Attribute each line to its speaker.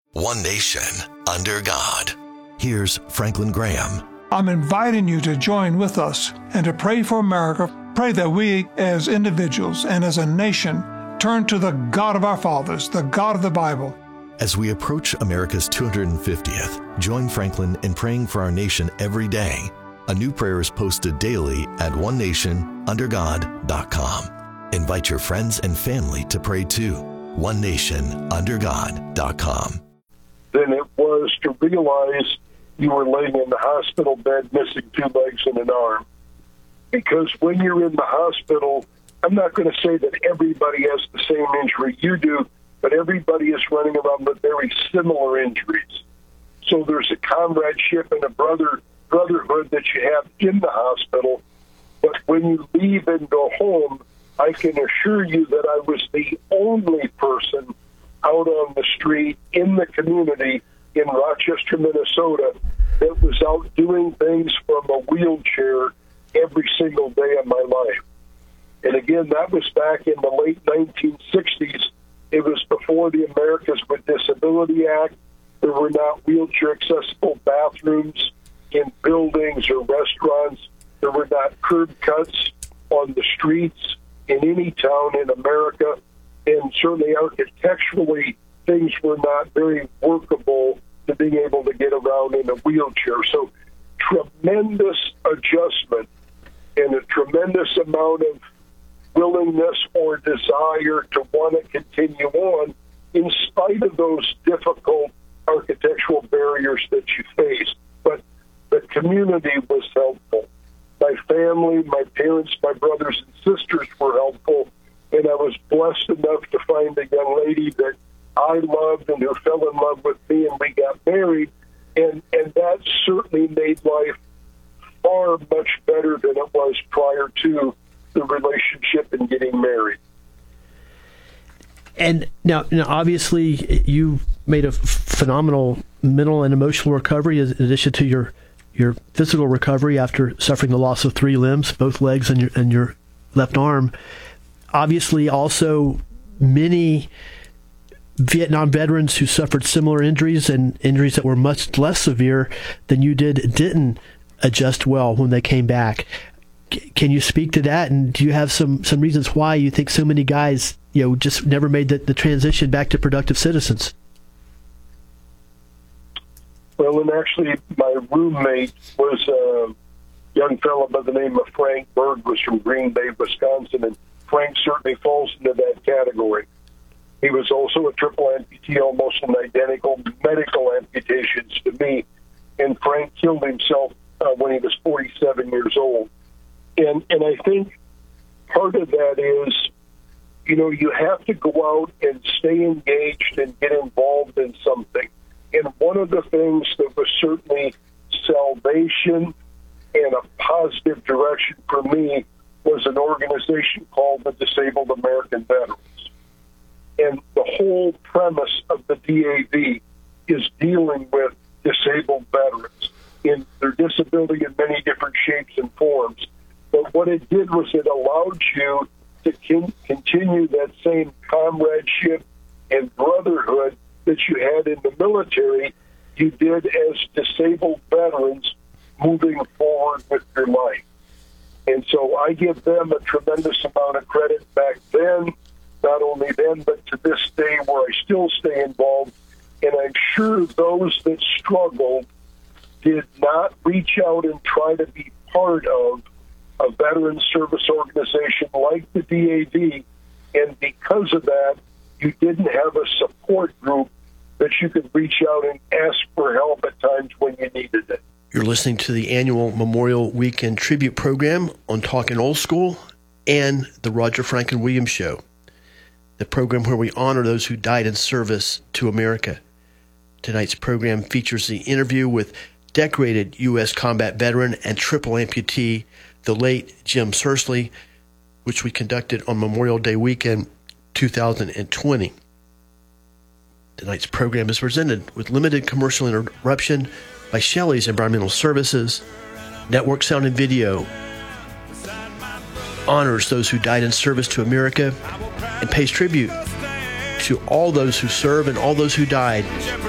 Speaker 1: One nation, under God. Here's Franklin Graham.
Speaker 2: I'm inviting you to join with us and to pray for America. Pray that we, as individuals and as a nation, turn to the God of our fathers, the God of the Bible.
Speaker 1: As we approach America's 250th, join Franklin in praying for our nation every day. A new prayer is posted daily at onenationundergod.com. Invite your friends and family to pray too. onenationundergod.com.
Speaker 3: Than it was to realize you were laying in the hospital bed missing 2 legs and an arm. Because when you're in the hospital, I'm not going to say that everybody has the same injury you do, but everybody is running around with very similar injuries. So there's a comradeship and a brotherhood that you have in the hospital. But when you leave and go home, I can assure you that I was the only person out on the street in the community in Rochester, Minnesota, that was out doing things from a wheelchair every single day of my life. And again, that was back in the late 1960s. It was before the Americans with Disability Act. There were not wheelchair-accessible bathrooms in buildings or restaurants. There were not curb cuts on the streets in any town in America. And certainly architecturally, things were not very workable to being able to get around in a wheelchair. So tremendous adjustment and a tremendous amount of willingness or desire to want to continue on in spite of those difficult architectural barriers that you faced. But the community was helpful. My family, my parents, my brothers and sisters were helpful. And I was blessed enough to find a young lady that I loved and who fell in love with me, and we got married. And that certainly made life far much better than it was prior to the relationship and getting married.
Speaker 4: And now obviously, you made a phenomenal mental and emotional recovery in addition to your physical recovery after suffering the loss of 3 limbs, both legs and your left arm. Obviously, also many Vietnam veterans who suffered similar injuries and injuries that were much less severe than you didn't adjust well when they came back. Can you speak to that? And do you have some reasons why you think so many guys, just never made the transition back to productive citizens?
Speaker 3: Well, and actually, my roommate was a young fellow by the name of Frank Berg, was from Green Bay, Wisconsin, and Frank certainly falls into that category. He was also a triple amputee, almost an identical medical amputations to me, and Frank killed himself when he was 47 years old. And I think part of that is, you have to go out and stay engaged and get involved in something. And one of the things that was certainly salvation and a positive direction for me was an organization called the Disabled American Veterans. And the whole premise of the DAV is dealing with disabled veterans in their disability in many different shapes and forms. But what it did was it allowed you to continue that same comradeship and brotherhood that you had in the military, you did as disabled veterans moving forward with your life. And so I give them a tremendous amount of credit back then, not only then, but to this day where I still stay involved. And I'm sure those that struggled did not reach out and try to be part of a veteran service organization like the DAV. And because of that, you didn't have a support group that you could reach out and ask for help at times when you needed it.
Speaker 4: You're listening to the annual Memorial Weekend Tribute Program on Talking Old School and the Roger Franklin Williams Show, the program where we honor those who died in service to America. Tonight's program features the interview with decorated U.S. combat veteran and triple amputee, the late Jim Searsley, which we conducted on Memorial Day weekend 2020. Tonight's program is presented with limited commercial interruption by Shelley's Environmental Services. Network Sound and Video honors those who died in service to America and pays tribute to all those who serve and all those who died